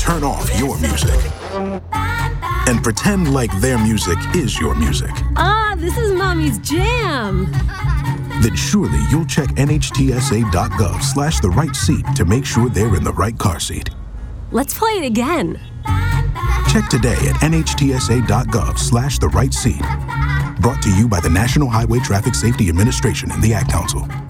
turn off your music and pretend like their music is your music. Ah, this is Mommy's jam. Then surely you'll check nhtsa.gov/the right seat to make sure they're in the right car seat. Let's play it again. Check today at nhtsa.gov/the right seat. Brought to you by the National Highway Traffic Safety Administration and the Ad Council.